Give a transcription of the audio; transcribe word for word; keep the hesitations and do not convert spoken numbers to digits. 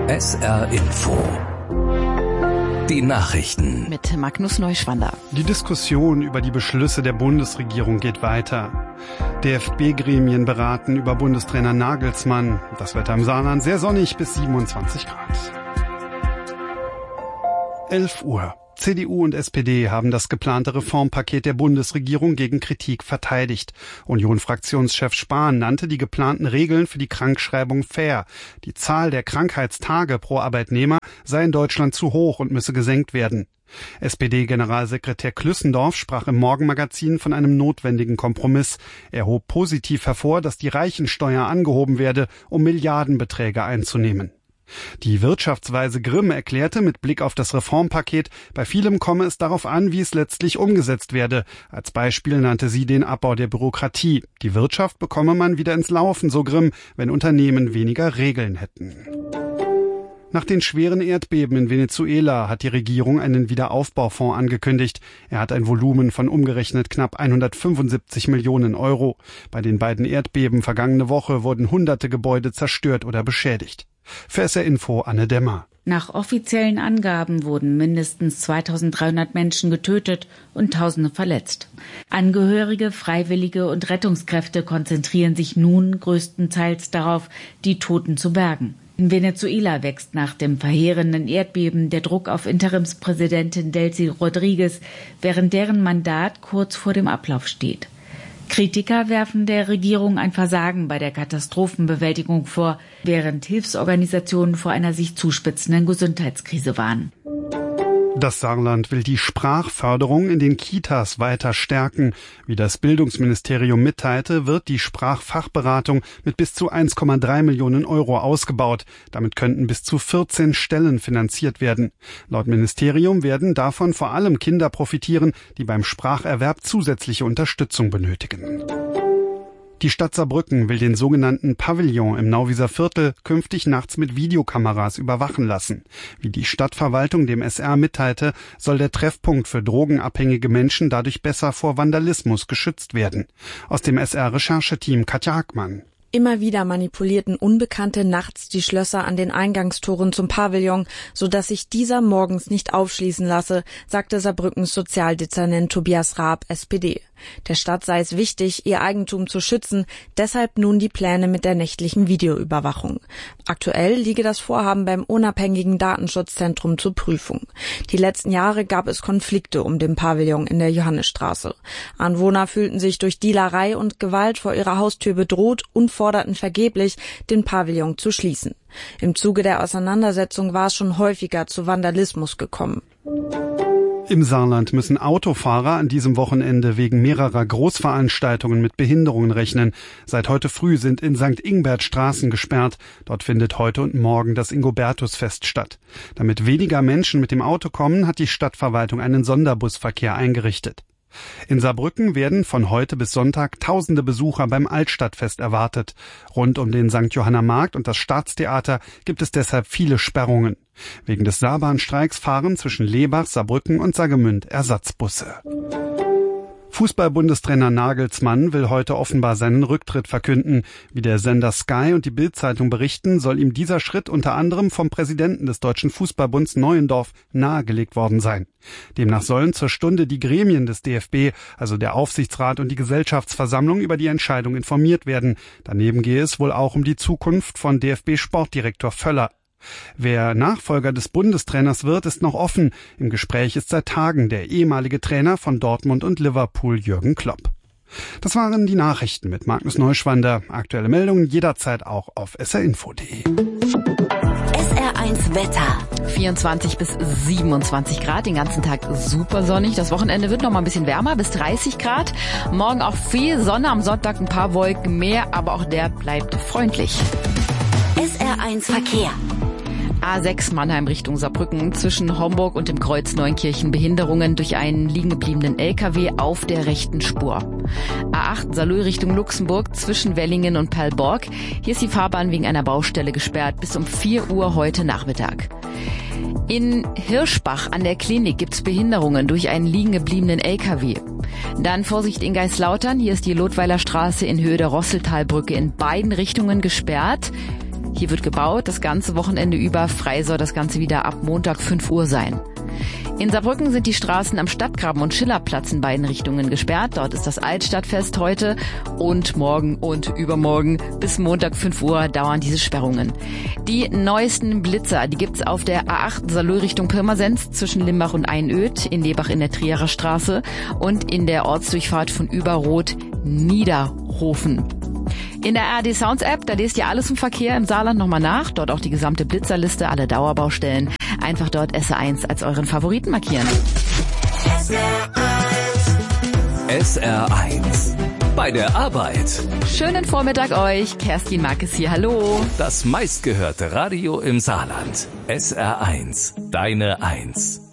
S R Info. Die Nachrichten. Mit Magnus Neuschwander. Die Diskussion über die Beschlüsse der Bundesregierung geht weiter. D F B-Gremien beraten über Bundestrainer Nagelsmann. Das Wetter im Saarland sehr sonnig bis siebenundzwanzig Grad. elf Uhr. C D U und S P D haben das geplante Reformpaket der Bundesregierung gegen Kritik verteidigt. Union-Fraktionschef Spahn nannte die geplanten Regeln für die Krankschreibung fair. Die Zahl der Krankheitstage pro Arbeitnehmer sei in Deutschland zu hoch und müsse gesenkt werden. S P D-Generalsekretär Klüssendorf sprach im Morgenmagazin von einem notwendigen Kompromiss. Er hob positiv hervor, dass die Reichensteuer angehoben werde, um Milliardenbeträge einzunehmen. Die Wirtschaftsweise Grimm erklärte mit Blick auf das Reformpaket, bei vielem komme es darauf an, wie es letztlich umgesetzt werde. Als Beispiel nannte sie den Abbau der Bürokratie. Die Wirtschaft bekomme man wieder ins Laufen, so Grimm, wenn Unternehmen weniger Regeln hätten. Nach den schweren Erdbeben in Venezuela hat die Regierung einen Wiederaufbaufonds angekündigt. Er hat ein Volumen von umgerechnet knapp hundertfünfundsiebzig Millionen Euro. Bei den beiden Erdbeben vergangene Woche wurden hunderte Gebäude zerstört oder beschädigt. Für S R Info Anne Demmer. Nach offiziellen Angaben wurden mindestens zweitausenddreihundert Menschen getötet und Tausende verletzt. Angehörige, Freiwillige und Rettungskräfte konzentrieren sich nun größtenteils darauf, die Toten zu bergen. In Venezuela wächst nach dem verheerenden Erdbeben der Druck auf Interimspräsidentin Delcy Rodriguez, während deren Mandat kurz vor dem Ablauf steht. Kritiker werfen der Regierung ein Versagen bei der Katastrophenbewältigung vor, während Hilfsorganisationen vor einer sich zuspitzenden Gesundheitskrise warnen. Das Saarland will die Sprachförderung in den Kitas weiter stärken. Wie das Bildungsministerium mitteilte, wird die Sprachfachberatung mit bis zu eins Komma drei Millionen Euro ausgebaut. Damit könnten bis zu vierzehn Stellen finanziert werden. Laut Ministerium werden davon vor allem Kinder profitieren, die beim Spracherwerb zusätzliche Unterstützung benötigen. Die Stadt Saarbrücken will den sogenannten Pavillon im Nauwieser Viertel künftig nachts mit Videokameras überwachen lassen. Wie die Stadtverwaltung dem S R mitteilte, soll der Treffpunkt für drogenabhängige Menschen dadurch besser vor Vandalismus geschützt werden. Aus dem S R-Rechercheteam Katja Hackmann. Immer wieder manipulierten Unbekannte nachts die Schlösser an den Eingangstoren zum Pavillon, sodass sich dieser morgens nicht aufschließen lasse, sagte Saarbrückens Sozialdezernent Tobias Raab, S P D. Der Stadt sei es wichtig, ihr Eigentum zu schützen, deshalb nun die Pläne mit der nächtlichen Videoüberwachung. Aktuell liege das Vorhaben beim unabhängigen Datenschutzzentrum zur Prüfung. Die letzten Jahre gab es Konflikte um den Pavillon in der Johannisstraße. Anwohner fühlten sich durch Dealerei und Gewalt vor ihrer Haustür bedroht und forderten vergeblich, den Pavillon zu schließen. Im Zuge der Auseinandersetzung war es schon häufiger zu Vandalismus gekommen. Im Saarland müssen Autofahrer an diesem Wochenende wegen mehrerer Großveranstaltungen mit Behinderungen rechnen. Seit heute früh sind in Sankt Ingbert Straßen gesperrt. Dort findet heute und morgen das Ingobertusfest statt. Damit weniger Menschen mit dem Auto kommen, hat die Stadtverwaltung einen Sonderbusverkehr eingerichtet. In Saarbrücken werden von heute bis Sonntag tausende Besucher beim Altstadtfest erwartet. Rund um den Sankt Johanner Markt und das Staatstheater gibt es deshalb viele Sperrungen. Wegen des Saarbahnstreiks fahren zwischen Lebach, Saarbrücken und Saargemünd Ersatzbusse. Fußball-Bundestrainer Nagelsmann will heute offenbar seinen Rücktritt verkünden. Wie der Sender Sky und die Bild-Zeitung berichten, soll ihm dieser Schritt unter anderem vom Präsidenten des Deutschen Fußballbunds Neuendorf nahegelegt worden sein. Demnach sollen zur Stunde die Gremien des D F B, also der Aufsichtsrat und die Gesellschaftsversammlung, über die Entscheidung informiert werden. Daneben gehe es wohl auch um die Zukunft von D F B-Sportdirektor Völler. Wer Nachfolger des Bundestrainers wird, ist noch offen. Im Gespräch ist seit Tagen der ehemalige Trainer von Dortmund und Liverpool, Jürgen Klopp. Das waren die Nachrichten mit Magnus Neuschwander. Aktuelle Meldungen jederzeit auch auf s r info punkt d e. S R eins Wetter. vierundzwanzig bis siebenundzwanzig Grad, den ganzen Tag super sonnig. Das Wochenende wird noch mal ein bisschen wärmer, bis dreißig Grad. Morgen auch viel Sonne, am Sonntag ein paar Wolken mehr, aber auch der bleibt freundlich. S R eins Verkehr. A sechs Mannheim Richtung Saarbrücken, zwischen Homburg und dem Kreuz Neunkirchen Behinderungen durch einen liegengebliebenen L K W auf der rechten Spur. A acht Saarlouis Richtung Luxemburg, zwischen Wellingen und Perlborg. Hier ist die Fahrbahn wegen einer Baustelle gesperrt bis um vier Uhr heute Nachmittag. In Hirschbach an der Klinik gibt's Behinderungen durch einen liegengebliebenen L K W. Dann Vorsicht in Geislautern, hier ist die Lotweiler Straße in Höhe der Rosseltalbrücke in beiden Richtungen gesperrt. Hier wird gebaut, das ganze Wochenende über. Frei soll das Ganze wieder ab Montag fünf Uhr sein. In Saarbrücken sind die Straßen am Stadtgraben und Schillerplatz in beiden Richtungen gesperrt. Dort ist das Altstadtfest heute und morgen und übermorgen bis Montag fünf Uhr dauern diese Sperrungen. Die neuesten Blitzer, die gibt's auf der A acht Saarlouis Richtung Pirmasens zwischen Limbach und Einöd, in Lebach in der Trierer Straße und in der Ortsdurchfahrt von Überroth Niederhofen. In der A R D Sounds App, da lest ihr alles im Verkehr im Saarland nochmal nach. Dort auch die gesamte Blitzerliste, alle Dauerbaustellen. Einfach dort S R eins als euren Favoriten markieren. S R eins. Bei der Arbeit. Schönen Vormittag euch. Kerstin Markes hier, hallo. Das meistgehörte Radio im Saarland. S R eins. Deine Eins.